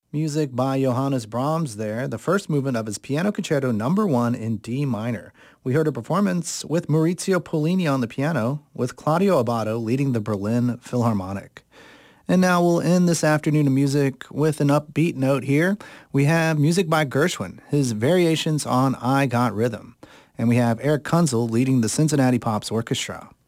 Music by Johannes Brahms there, the first movement of his Piano Concerto Number 1 in D minor. We heard a performance with Maurizio Pollini on the piano, with Claudio Abbado leading the Berlin Philharmonic. And now we'll end this afternoon of music with an upbeat note here. We have music by Gershwin, his variations on I Got Rhythm. And we have Eric Kunzel leading the Cincinnati Pops Orchestra.